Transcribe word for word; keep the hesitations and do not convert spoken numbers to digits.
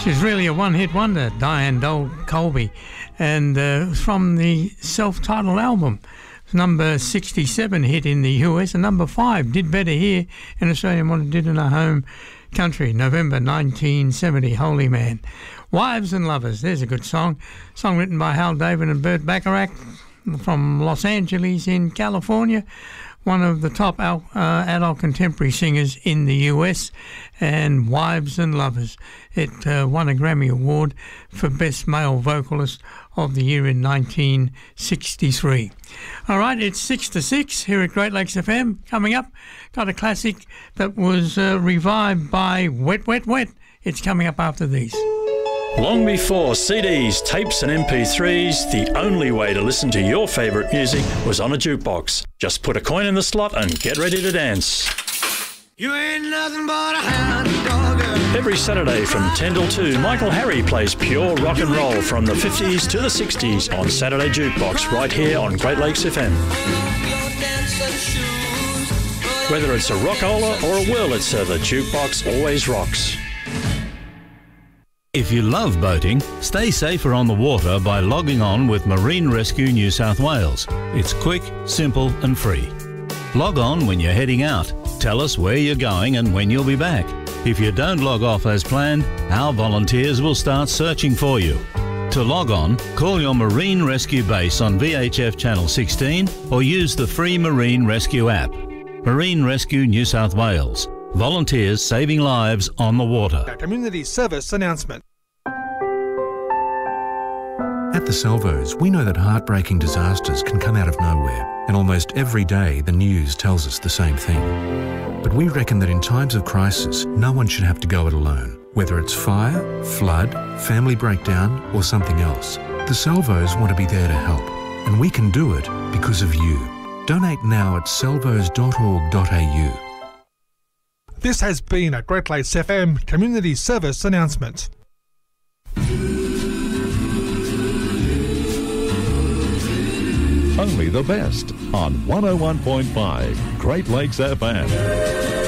She's really a one-hit wonder, Diane Dole Colby, and uh, from the self-titled album. Number sixty-seven hit in the U S, and number five did better here in Australia than what it did in our home country, November nineteen seventy, Holy Man. Wives and Lovers, there's a good song. Song written by Hal David and Burt Bacharach from Los Angeles in California. One of the top uh, adult contemporary singers in the U S, and Wives and Lovers. It uh, won a Grammy Award for Best Male Vocalist of the Year in nineteen sixty-three. All right, it's six to six here at Great Lakes F M. Coming up, got a classic that was uh, revived by Wet, Wet, Wet. It's coming up after these. Long before C Ds, tapes and M P threes, the only way to listen to your favourite music was on a jukebox. Just put a coin in the slot and get ready to dance. You ain't nothing but a hound dog. Every Saturday from ten till two, Michael Harry plays pure rock and roll from the fifties to the sixties on Saturday Jukebox right here on Great Lakes F M. Whether it's a rockola or a Wurlitzer, the jukebox always rocks. If you love boating, stay safer on the water by logging on with Marine Rescue New South Wales. It's quick, simple and free. Log on when you're heading out. Tell us where you're going and when you'll be back. If you don't log off as planned, our volunteers will start searching for you. To log on, call your Marine Rescue base on V H F Channel sixteen or use the free Marine Rescue app. Marine Rescue New South Wales. Volunteers saving lives on the water. A community service announcement. At the Salvos, we know that heartbreaking disasters can come out of nowhere, and almost every day the news tells us the same thing. But we reckon that in times of crisis, no one should have to go it alone. Whether it's fire, flood, family breakdown, or something else, the Salvos want to be there to help. And we can do it because of you. Donate now at salvos dot org dot a u. This has been a Great Lakes F M community service announcement. Only the best on one oh one point five Great Lakes F M.